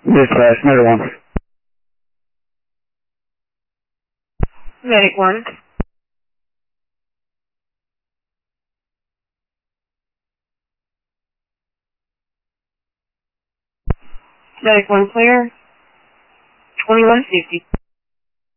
Dispatch, another one. Medic 1. Medic 1 clear. 2150.